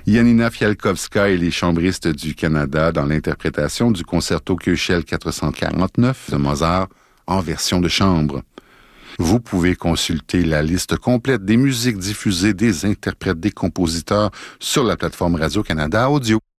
Janina Fialkowska et les chambristes du Canada dans l'interprétation du concerto Köchel 449 de Mozart en version de chambre. Vous pouvez consulter la liste complète des musiques diffusées des interprètes, des compositeurs sur la plateforme Radio-Canada Audio.